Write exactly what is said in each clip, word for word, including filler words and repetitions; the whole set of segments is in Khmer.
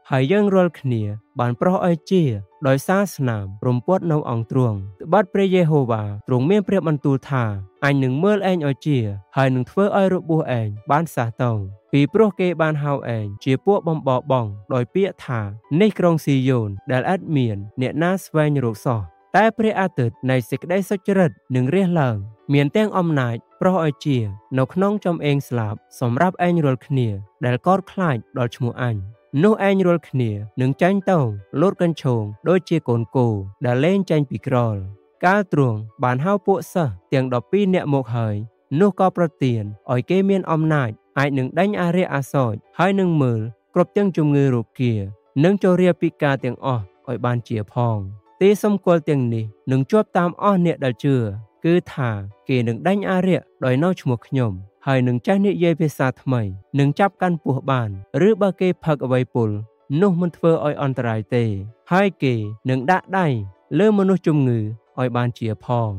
ហើយយើងរាល់គ្នាបានប្រោសឲ្យជាដោយសារស្នាមរំពាត់នៅអង្គទ្រង់ត្បិតព្រះយេហូវ៉ាទ្រង់មានព្រះបន្ទូលថាអញនឹងមើលឯងឲ្យជាហើយនឹងធ្វើឲ្យរបួសឯងបានសះតោងពីព្រោះគេបានហៅឯងជាពួកបំបបង់ដោយពាក្យថានេះក្រុងស៊ីយ៉ូនដែលឥតមានអ្នកណាស្វែងរកសោះតែព្រះអាទិត្យនៃសេចក្តីសុចរិតនឹងរះឡើងមានទាំងអំណាចប្រោសឲ្យជានៅក្នុងចំអេងស្លាបសម្រាប់ឯងរាល់គ្នាដែលកោតខ្លាចដល់ឈ្មោះអញនោះឯងរាល់គ្នានឹងចាញ់តោងលោតកញ្ឆោងដូចជាកូនគោដែលលែងចាញ់ពីក្រលកាលទ្រង់បានហៅពួកសិស្សទាំងដប់ពីរនាក់មកហើយនោះក៏ប្រទានឲ្យគេមានអំណាចអាចនឹងដេញអារក្សអាសោចហើយនឹងមើលគ្រប់ទាំងជំងឺរោគានិងចូលរាពិការទាំងអស់ឲ្យបានជាផងទីសម្គាល់ទាំងនេះនឹងជាប់តាមអស់អ្នកដែលជឿគឺថាគេនឹងដេញអារក្សដោយនៅឈ្មោះខ្ញុំហើយនឹងចេះនិយាយភាសាថ្មីនឹងចាប់កាន់ពស់បានឬបើគេផឹកអ្វីពុលនោះមិនធ្វើឲ្យអន្តរាយទេហើយគេនឹងដាក់ដៃលើមនុស្សជំងឺឲ្យបានជាផង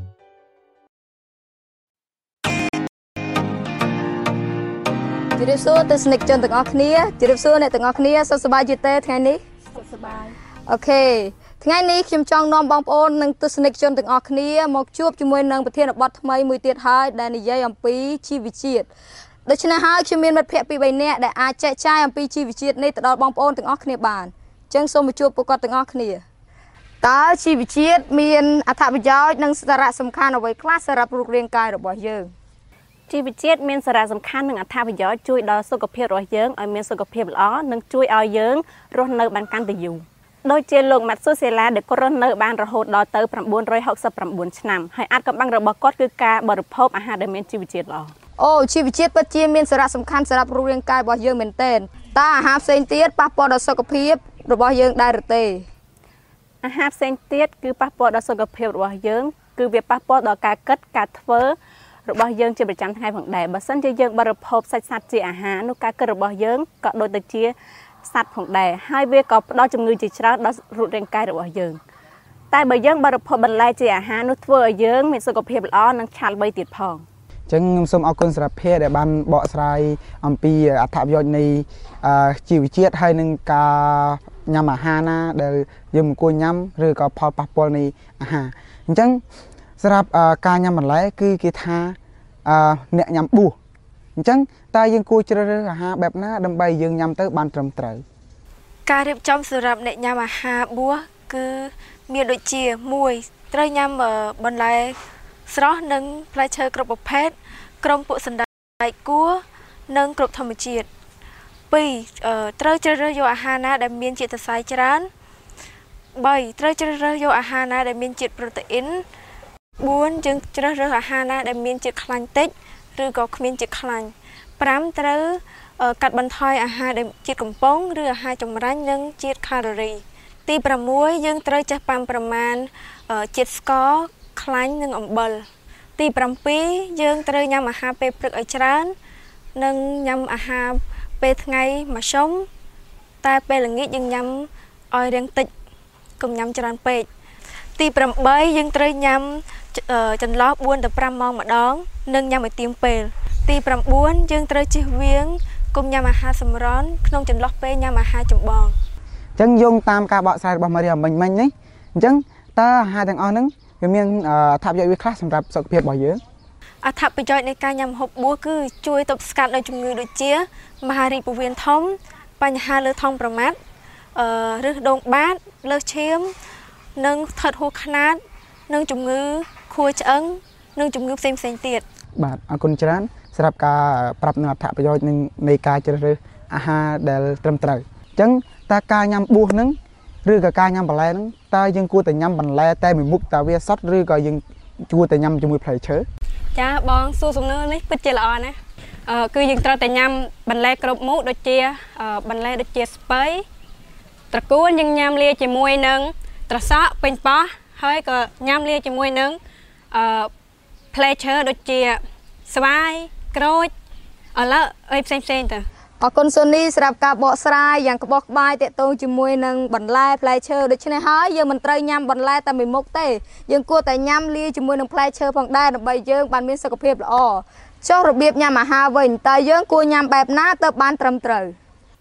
ជម្រាបសួរទស្សនិកជនទាំងអស់គ្នាជម្រាបសួរអ្នកទាំងអស់គ្នាសុខសប្បាយជាទេថ្ងៃនេះសុខសប្បាយអូខេថ្ងៃនេះខ្ញុំចង់នាំបងប្អូននិងទស្សនិកជនទាំងអស់គ្នាមកជួបជាមួយនឹងប្រធានបទថ្មីមួយទៀតហើយដែលនិយាយអំពីជីវជាតិដូច្នេះហើយខ្ញុំមានមិត្តភ័ក្តិពីរបីនាក់ដែលអាចចែកចាយអំពីជីវជាតិនេះទៅដល់បងប្អូនទាំងអស់គ្នាបានអញ្ចឹងសូមមកជួបពួកគាត់ទាំងអស់គ្នាតើជីវជាតិមានអត្ថប្រយោជន៍និងសារៈសំខាន់អ្វីខ្លះសម្រាប់រូបរាងកាយរបស់យើងជីវជាតិមានសារៈសំខាន់និងអត្ថប្រយោជន៍ជួយដល់សុខភាពរបស់យើងឲ្យមានសុខភាពល្អនិងជួយឲ្យយើងរស់នៅបានកាន់តែយូរដូចជាលោកម៉ាត់ស៊ូសេឡាដែលគាត់រស់នៅបានរហូតដល់ទៅ៩រយហកសិបប្រាំបួនឆ្នាំហើយអាចកំបាំងរបស់គាត់គឺការបរិភោគអាហារដែលមានជីវជាតិល្អអូជីវជាតិពិតជាមានសារៈសំខាន់សម្រាប់រូបរាងកាយរបស់យើងមែនទែនតើអាហារផ្សេងទៀតប៉ះពាល់ដល់សុខភាពរបស់យើងដែរឬទេអាហារផ្សេងទៀតគឺប៉ះពាល់ដល់សុខភាពរបស់យើងគឺវាប៉ះពាល់ដល់ការគិតការធ្វើរបស់យើងជាប្រចាំថ្ងៃផងដែរបើសិនជាយើងបរិភោគសាច់សត្វជាអាហារនោះការគិតរបស់យើងក៏ដូចទៅជាសត្វផងដែរហើយវាក៏ផ្ដល់ជំងឺជាច្រើនដល់រូបរាងកាយរបស់យើងតែបើយើងបរិភោគបន្លែជាអាហារនោះធ្វើឲ្យយើងមានសុខភាពល្អនិងឆាប់វៃទៀតផងអញ្ចឹងខ្ញុំសូមអរគុណសម្រាប់ភារដែលបានបកស្រាយអំពីអត្ថប្រយោជន៍នៃជីវជាតិហើយនឹងការញ៉ាំអាហារណាដែលយើងមិនគួរញ៉ាំឬក៏ផលប៉ះពាល់នៃអាហារអញ្ចឹងសម្រាប់ការញ៉ាំបន្លែគឺគេថាអ្នកញ៉ាំបួសអញ្ចឹងតើយើងគួរជ្រើសរើសអាហារបែបណាដើម្បីយើងញ៉ាំទៅបានត្រឹមត្រូវការរៀបចំសម្រាប់អ្នកញ៉ាំអាហារបួសគឺមានដូចជាមួយត្រូវញ៉ាំបន្លែស្រស់និងផ្លែឈើគ្រប់ប្រភេទក្រុមពួកសណ្តែកគួរនិងគ្រប់ធម្មជាតិពីរត្រូវជ្រើសរើសយកអាហារណាដែលមានជាតិសរសៃច្រើនបីត្រូវជ្រើសរើសយកអាហារណាដែលមានជាតិប្រូតេអ៊ីនបួនយើងជ្រើសរើសអាហារណាដែលមានជាតិខ្លាញ់តិចឬក៏គ្មានជាតិខ្លាញ់ប្រាំត្រូវកាត់បន្ថយអាហារដែលជាតិកំប៉ុងឬអាហារចម្រាញ់និងជាតិខាឡូរីទីប្រាំមួយយើងត្រូវចេះប៉ាំប្រមាណជាតិស្ករខ្លាញ់និងអំបិលទីប្រាំពីរយើងត្រូវញ៉ាំអាហារពេលព្រឹកឲ្យច្រើននិងញ៉ាំអាហារពេលថ្ងៃមួយជុំតែពេលល្ងាចយើងញ៉ាំឲ្យរាងតិចកុំញ៉ាំច្រើនពេកទីប្រាំបីយើងត្រូវញ៉ាំចន្លោះបួនទៅប្រាំម៉ោងម្ដងនិងញ៉ាំឲ្យទៀងពេលទីប្រាំបួនយើងត្រូវជៀសវាងកុំញ៉ាំអាហារសម្រន់ក្នុងចន្លោះពេលញ៉ាំអាហារចម្បងអញ្ចឹងយោងតាមការបកស្រាយរបស់ម៉ារីយ៉ាមិញមិញនេះអញ្ចឹងតើអាហារទាំងអស់ហ្នឹងវាមានអត្ថប្រយោជន៍វាខ្លះសម្រាប់សុខភាពរបស់យើងអត្ថប្រយោជន៍នៃការញ៉ាំម្ហូបបួសគឺជួយទប់ស្កាត់នូវជំងឺដូចជាមហារីកពោះវៀនធំបញ្ហាលើថង់ប្រមាត់អឺឬដងបាតលើសឈាមនិងស្ថិតហួសខ្នាតនិងជំងឺខួរឆ្អឹងនិងជំងឺផ្សេងផ្សេងទៀតបាទអរគុណច្រើនសម្រាប់ការប្រាប់នៅអត្ថប្រយោជន៍នៃការជ្រើសរើសអាហារដែលត្រឹមត្រូវអញ្ចឹងតើការញ៉ាំបួសហ្នឹងឬក៏ការញ៉ាំបន្លែហ្នឹងតើយើងគួរតែញ៉ាំបន្លែតែមួយមុខតើវាសុទ្ធឬក៏យើងគួរតែញ៉ាំជាមួយផ្លែឈើចាបងសួរសំណួរនេះពិតជាល្អណាស់អឺគឺយើងត្រូវតែញ៉ាំបន្លែគ្រប់មុខដូចជាបន្លែដូចជាស្ពៃត្រកួនយើងញ៉ាំលាយជាមួយនឹងត្រសក់ពេញប៉ោះហើយក៏ញ៉ាំលាយជាមួយនឹងអឺផ្លែឈើដូចជាស្វាយក្រូចឥឡូវអីផ្សេងផ្សេងទៅអរគុណសូនីសម្រាប់ការបកស្រាយយ៉ាងក្បោះក្បាយទាក់ទងជាមួយនឹងបន្លែផ្លែឈើដូច្នេះហើយយើងមិនត្រូវញ៉ាំបន្លែតែមួយមុខទេយើងគួរតែញ៉ាំលាយជាមួយនឹងផ្លែឈើផងដែរដើម្បីយើងបានមានសុខភាពល្អចុះរបៀបញ៉ាំអាហារវិញតើយើងគួរញ៉ាំបែបណាទៅបានត្រឹមត្រូវ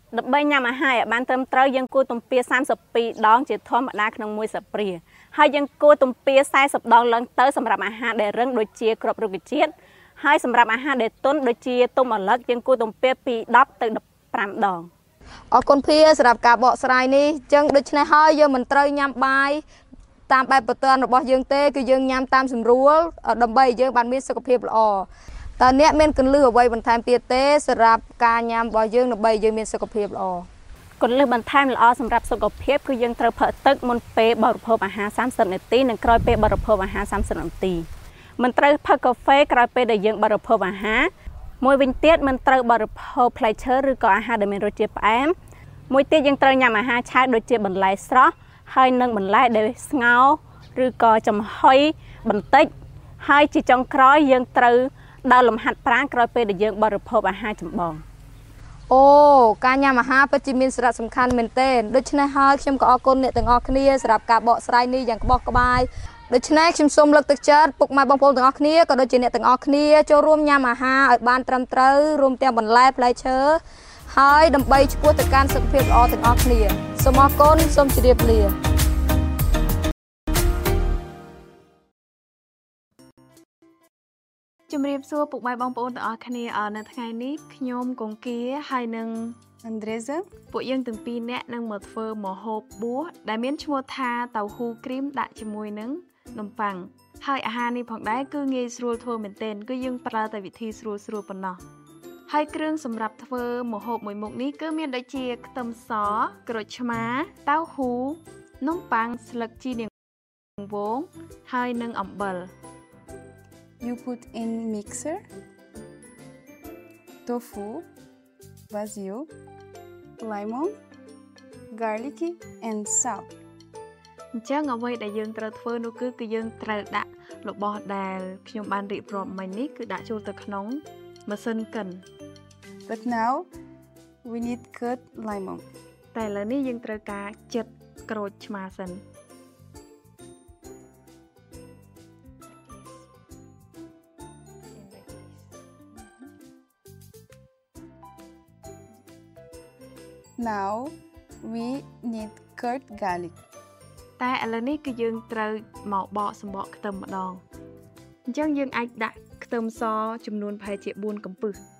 ដើម្បីញ៉ាំអាហារឲ្យបានត្រឹមត្រូវយើងគួរទំពាសាមសិបពីរដងជាធម្មតាក្នុងមួយស្លាបព្រាហើយយើងគួរទំពាសែសិបដងឡើងទៅសម្រាប់អាហារដែលរឹងដូចជាគ្រាប់រុក្ខជាតិហើយសម្រាប់អាហារដែលទន់ដូចជាទុំអាឡឹកយើងគួរទំពាពីដប់ទៅដប់ប្រាំដងអរគុណភាសម្រាប់ការបកស្រាយនេះចឹងដូច្នេះហើយយើងមិនត្រូវញ៉ាំបាយតាមបែបប្រទានរបស់យើងទេគឺយើងញ៉ាំតាមស្រួលដើម្បីឲ្យយើងបានមានសុខភាពល្អតើអ្នកមានគន្លឹះអ្វីបន្ថែមទៀតទេសម្រាប់ការញ៉ាំរបស់យើងដើម្បីយើងមានសុខភាពល្អគន្លឹះបន្ថែមល្អសម្រាប់សុខភាពគឺយើងត្រូវផឹកទឹកមុនពេលបរិភោគអាហារសាមសិបនាទីនិងក្រោយពេលបរិភោគអាហារសាមសិបនាទីមិនត្រូវផឹកកាហ្វេក្រោយពេលដែលយើងបរិភោគអាហារមួយវិញទៀតមិនត្រូវបរិភោគផ្លែឈើឬក៏អាហារដែលមានរសជាតិផ្អែមមួយទៀតយើងត្រូវញ៉ាំអាហារឆៅដូចជាបន្លែស្រស់ហើយនិងបន្លែដែលស្ងោរឬក៏ចំហុយបន្តិចហើយជាចុងក្រោយយើងត្រូវដើរលំហាត់ប្រាណក្រោយពេលដែលយើងបរិភោគអាហារចម្បងអូការញ៉ាំអាហារពិតជាមានសារៈសំខាន់មែនទែនដូច្នេះហើយខ្ញុំក៏អរគុណអ្នកទាំងអស់គ្នាសម្រាប់ការបកស្រាយនេះយ៉ាងក្បោះក្បាយដូច្នេះខ្ញុំសូមលើកទឹកចិត្តពុកម៉ែបងប្អូនទាំងអស់គ្នាក៏ដូចជាអ្នកទាំងអស់គ្នាចូលរួមញ៉ាំអាហារឲ្យបានត្រឹមត្រូវរួមទាំងបន្លែផ្លែឈើហើយដើម្បីឆ្ពោះទៅកាន់សុខភាពល្អទាំងអស់គ្នាសូមអរគុណសូមជម្រាបលាជំរាបសួរពុកម៉ែបងប្អូនទាំងអស់គ្នានៅថ្ងៃនេះខ្ញុំកងគាហើយនឹង Andreza ពួកយើងទាំងពីរនាក់នឹងមកធ្វើម្ហូបបួសដែលមានឈ្មោះថាតៅហ៊ូគ្រីមដាក់ជាមួយនឹងនំប៉័ងហើយអាហារនេះផងដែរគឺងាយស្រួលធ្វើមែនទែនគឺយើងប្រើតែវិធីស្រួលស្រួលប៉ុណ្ណោះហើយគ្រឿងសម្រាប់ធ្វើម្ហូបមួយមុខនេះគឺមានដូចជាខ្ទឹមសក្រូចឆ្មាតៅហ៊ូនំប៉័ងស្លឹកជីនាងវងហើយនិងអំបិល You put in mixer, tofu, basil, lemon, garlic and salt. អញ្ចឹងអ្វីដែលយើងត្រូវធ្វើនោះគឺគឺយើងត្រូវដាក់របស់ដែលខ្ញុំបានរៀបរាប់មិញនេះគឺដាក់ចូលទៅក្នុងម៉ាស៊ីនកិន But now we need cut lemon. តែឥឡូវនេះយើងត្រូវការចិតក្រូចឆ្មាសិន Now we need cut garlic. តែឥឡូវនេះគឺយើងត្រូវមកបកសម្បកខ្ទឹមម្ដងអញ្ចឹងយើងអាចដាក់ខ្ទឹមសចំនួនប្រហែលជាបួនកំពឹស